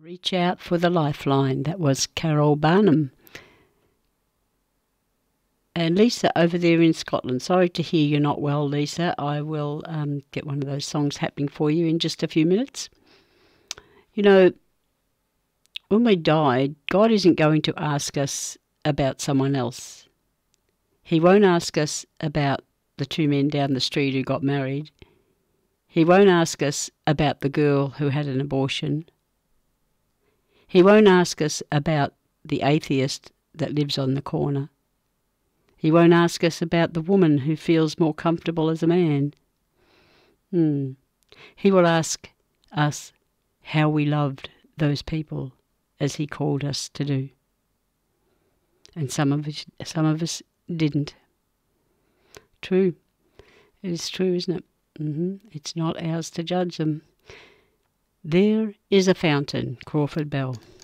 Reach out for the lifeline. That was Carol Barnum. And Lisa over there in Scotland. Sorry to hear you're not well, Lisa. I will get one of those songs happening for you in just a few minutes. You know, when we die, God isn't going to ask us about someone else. He won't ask us about the two men down the street who got married. He won't ask us about the girl who had an abortion. He won't ask us about the atheist that lives on the corner. He won't ask us about the woman who feels more comfortable as a man. He will ask us how we loved those people as he called us to do. And some of us didn't. True. It is true, isn't it? It's not ours to judge them. There is a fountain, Crawford Bell.